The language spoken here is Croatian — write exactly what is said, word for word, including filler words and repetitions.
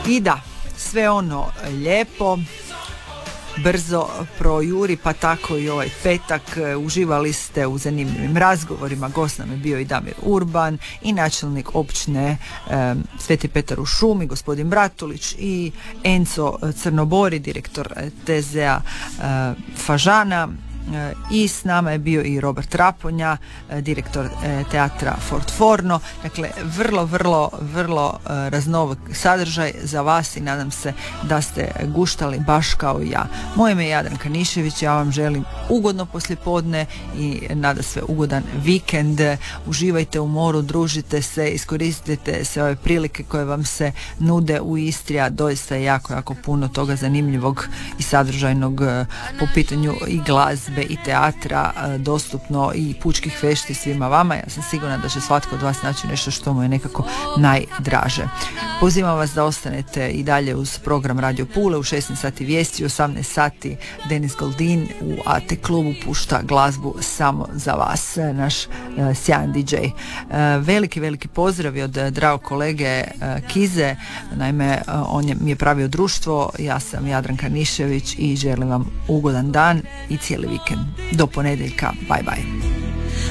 I da, sve ono lijepo brzo projuri, pa tako i ovaj petak. Uživali ste u zanimljivim razgovorima. Gost nam je bio i Damir Urban i načelnik općine e, Sveti Petar u Šumi, gospodin Bratulić, i Enzo Crnobori, direktor T Z A e, Fažana. I s nama je bio i Robert Raponja, direktor teatra Fortforno. Dakle, vrlo, vrlo, vrlo raznovak sadržaj za vas i nadam se da ste guštali baš kao i ja. Moje ime je Jadranka Nišević, ja vam želim ugodno poslijepodne i nada sve ugodan vikend. Uživajte u moru, družite se, iskoristite sve ove prilike koje vam se nude u Istri, a doista je jako, jako puno toga zanimljivog i sadržajnog po pitanju i glazbe i teatra dostupno, i pučkih fešti svima vama. Ja sam sigurna da će svatko od vas naći nešto što mu je nekako najdraže. Pozivam vas da ostanete i dalje uz program Radio Pule. U šesnaest sati vijesti, u osamnaest sati Denis Goldin u A T klubu pušta glazbu samo za vas, naš uh, sjajan D J. Uh, veliki, veliki pozdrav od dragog kolege uh, Kize. Naime, uh, on je, mi je pravio društvo. Ja sam Jadranka Nišević i želim vam ugodan dan i cijeli vikend. Do ponedjeljka. Bye bye.